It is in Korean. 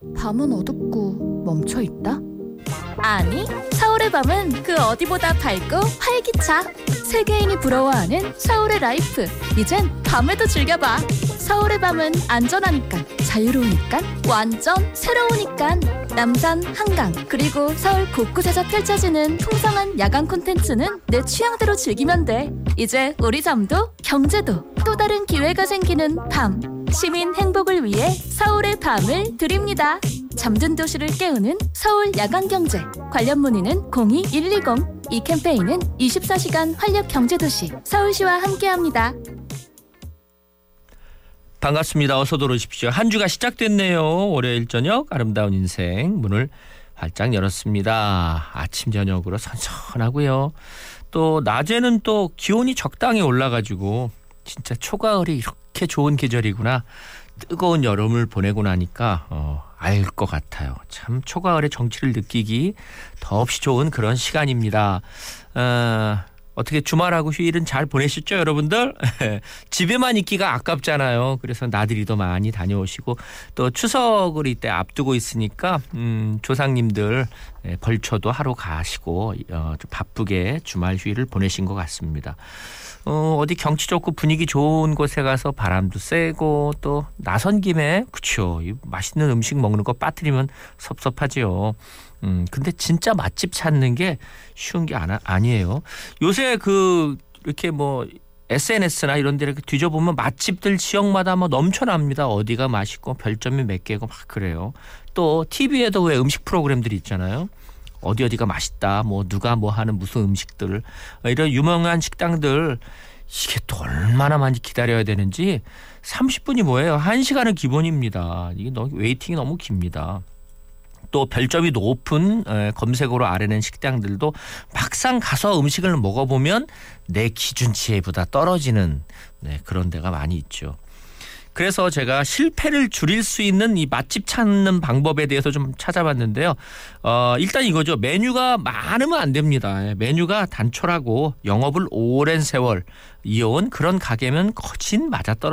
밤은 어둡고 멈춰있다? 아니, 서울의 밤은 그 어디보다 밝고 활기차. 세계인이 부러워하는 서울의 라이프. 이젠 밤에도 즐겨봐. 서울의 밤은 안전하니까, 자유로우니까, 완전 새로우니까. 남산, 한강, 그리고 서울 곳곳에서 펼쳐지는 풍성한 야간 콘텐츠는 내 취향대로 즐기면 돼. 이제 우리 삶도 경제도 또 다른 기회가 생기는 밤. 시민 행복을 위해 서울의 밤을 드립니다. 잠든 도시를 깨우는 서울 야간경제. 관련 문의는 02-120. 이 캠페인은 24시간 활력경제도시 서울시와 함께합니다. 반갑습니다. 어서 들어오십시오. 한 주가 시작됐네요. 월요일 저녁 아름다운 인생 문을 활짝 열었습니다. 아침 저녁으로 선선하고요. 또 낮에는 또 기온이 적당히 올라가지고 진짜 초가을이 이렇게 좋은 계절이구나. 뜨거운 여름을 보내고 나니까 알 것 같아요. 참 초가을의 정취를 느끼기 더없이 좋은 그런 시간입니다. 어떻게 주말하고 휴일은 잘 보내셨죠, 여러분들? 집에만 있기가 아깝잖아요. 그래서 나들이도 많이 다녀오시고 또 추석을 이때 앞두고 있으니까 조상님들 벌초도 하러 가시고 좀 바쁘게 주말 휴일을 보내신 것 같습니다. 어디 경치 좋고 분위기 좋은 곳에 가서 바람도 쐬고 또 나선 김에 그쵸, 이 맛있는 음식 먹는 거 빠뜨리면 섭섭하지요. 근데 진짜 맛집 찾는 게 쉬운 게 아니에요. 요새 이렇게 뭐 SNS나 이런 데 이렇게 뒤져보면 맛집들 지역마다 뭐 넘쳐납니다. 어디가 맛있고 별점이 몇 개고 막 그래요. 또 TV에도 왜 음식 프로그램들이 있잖아요. 어디가 맛있다, 뭐 누가 뭐 하는 무슨 음식들, 이런 유명한 식당들 이게 또 얼마나 많이 기다려야 되는지 30분이 뭐예요? 1시간은 기본입니다. 이게 웨이팅이 너무 깁니다. 또 별점이 높은 검색어로 알아낸 식당들도 막상 가서 음식을 먹어보면 내 기준치보다 떨어지는 그런 데가 많이 있죠. 그래서 제가 실패를 줄일 수 있는 이 맛집 찾는 방법에 대해서 좀 찾아봤는데요. 일단 이거죠. 메뉴가 많으면 안 됩니다. 메뉴가 단촐하고 영업을 오랜 세월 이어온 그런 가게면 거진 맞아떨어집니다.